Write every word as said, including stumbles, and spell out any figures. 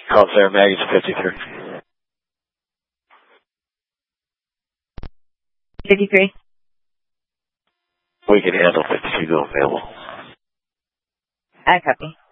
Call Sarah Maggie's fifty-three. fifty-three. We can handle fifty-two, go available. I copy.